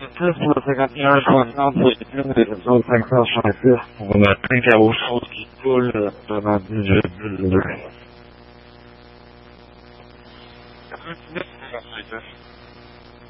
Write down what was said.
这次这个第二场上次真的有时候才看上一次，我们应该无数几个人的那自觉自觉。